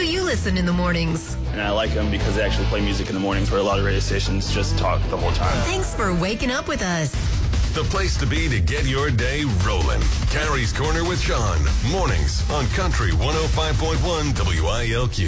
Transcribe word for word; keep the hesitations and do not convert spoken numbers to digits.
you listen in the mornings. And I like them because they actually play music in the mornings where a lot of radio stations just talk the whole time. Thanks for waking up with us. The place to be to get your day rolling. Carrie's Corner with Sean. Mornings on Country one oh five point one W I L Q.